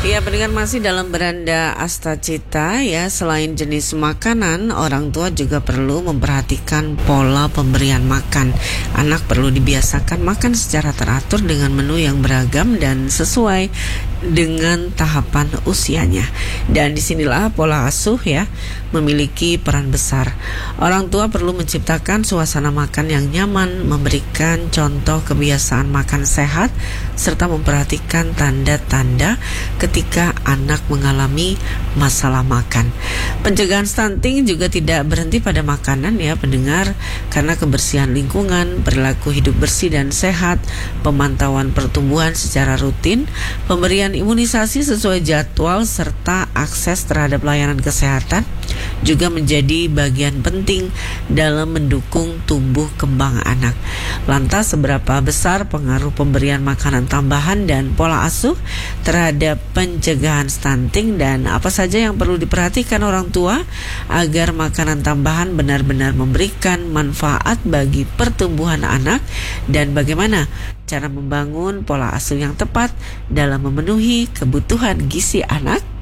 Ya, pendengar masih dalam beranda Astacita ya. Selain jenis makanan, orang tua juga perlu memperhatikan pola pemberian makan. Anak perlu dibiasakan makan secara teratur dengan menu yang beragam dan sesuai dengan tahapan usianya. Dan disinilah pola asuh ya memiliki peran besar. Orang tua perlu menciptakan suasana makan yang nyaman, memberikan contoh kebiasaan makan sehat, serta memperhatikan tanda-tanda ketika anak mengalami masalah makan. Pencegahan stunting juga tidak berhenti pada makanan ya pendengar, karena kebersihan lingkungan, perilaku hidup bersih dan sehat, pemantauan pertumbuhan secara rutin, pemberian imunisasi sesuai jadwal, serta akses terhadap layanan kesehatan juga menjadi bagian penting dalam mendukung tumbuh kembang anak. Lantas seberapa besar pengaruh pemberian makanan tambahan dan pola asuh terhadap pencegahan stunting, dan apa saja yang perlu diperhatikan orang tua agar makanan tambahan benar-benar memberikan manfaat bagi pertumbuhan anak, dan bagaimana cara membangun pola asuh yang tepat dalam memenuhi kebutuhan gizi anak?